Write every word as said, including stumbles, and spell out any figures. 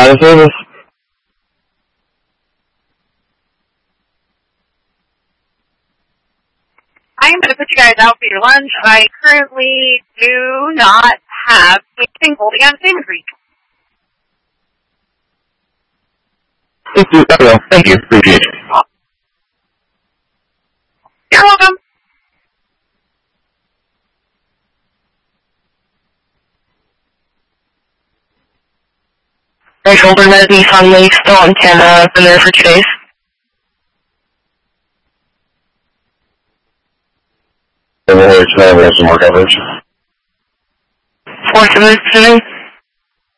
out of service. I am going to put you guys out for your lunch. I currently do not have anything holding on to Sainsbury's. Thank you. Thank you. Appreciate it. You're welcome. Right shoulder med Nissan Leaf still on ten, uh, been there for two days. And we'll have some more coverage. Four seven seven.